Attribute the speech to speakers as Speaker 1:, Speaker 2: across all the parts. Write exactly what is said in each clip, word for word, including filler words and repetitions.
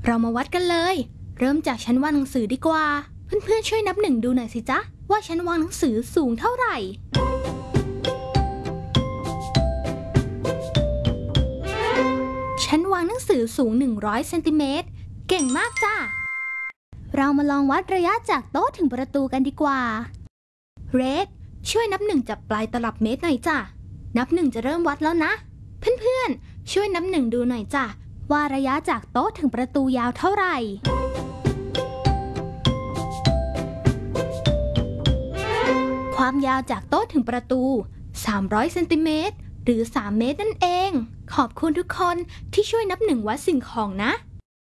Speaker 1: เรามาวัดกันเลยเริ่มจากชั้นวางหนังสือดีกว่าเพื่อนๆช่วยนับหนึ่งดูหน่อยสิจ๊ะว่าชั้นวางหนังสือสูงเท่าไหร่ชั้นวางหนังสือสูงหนึ่งร้อยเซนติเมตรเก่งมากจ้ะเรามาลองวัดระยะจากโต๊ะถึงประตูกันดีกว่าเรดช่วยนับหนึ่งจับปลายตลับเมตรหน่อยจ้ะนับหนึ่งจะเริ่มวัดแล้วนะเพื่อนๆช่วยนับหนึ่งดูหน่อยจ้ะว่าระยะจากโต๊ะถึงประตูยาวเท่าไหร่ความยาวจากโต๊ะถึงประตูสามร้อยเซนติเมตรหรือสามเมตรนั่นเองขอบคุณทุกคนที่ช่วยนับหนึ่งวัดสิ่งของนะ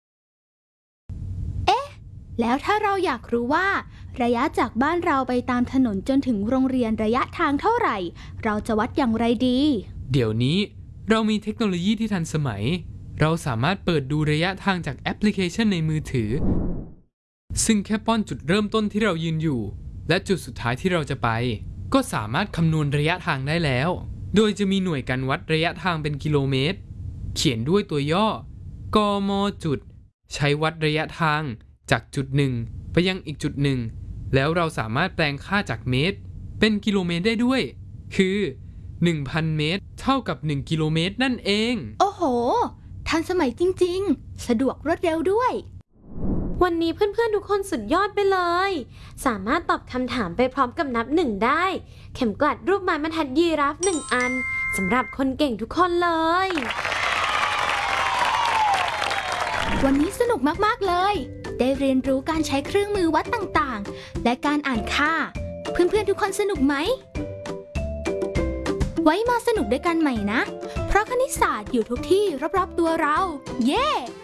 Speaker 1: เอ๊ะแล้วถ้าเราอยากรู้ว่าระยะจากบ้านเราไปตามถนนจนถึงโรงเรียนระยะทางเท่าไหร่เราจะวัดอย่างไรดี
Speaker 2: เดี๋ยวนี้เรามีเทคโนโลยีที่ทันสมัยเราสามารถเปิดดูระยะทางจากแอปพลิเคชันในมือถือซึ่งแค่ป้อนจุดเริ่มต้นที่เรายืนอยู่และจุดสุดท้ายที่เราจะไปก็สามารถคำนวณระยะทางได้แล้วโดยจะมีหน่วยการวัดระยะทางเป็นกิโลเมตรเขียนด้วยตัวย่อกม.จุดใช้วัดระยะทางจากจุดหนึ่งไปยังอีกจุดหนึ่งแล้วเราสามารถแปลงค่าจากเมตรเป็นกิโลเมตรได้ด้วยคือ หนึ่งพัน เมตรเท่ากับหนึ่งกิโลเมตรนั่นเอง
Speaker 1: โอ้โหทันสมัยจริงๆสะดวกรวดเร็วด้วย
Speaker 3: วันนี้เพื่อนๆทุกคนสุดยอดไปเลยสามารถตอบคำถามไปพร้อมกับนับหนึ่งได้เข็มกลัดรูปไม้บรรทัดยีราฟหนึ่งอันสำหรับคนเก่งทุกคนเลย
Speaker 1: วันนี้สนุกมากๆเลยได้เรียนรู้การใช้เครื่องมือวัดต่างๆและการอ่านค่าเพื่อนๆทุกคนสนุกไหมไว้มาสนุกด้วยกันใหม่นะเพราะคณิตศาสตร์อยู่ทุกที่รอบๆตัวเราเย้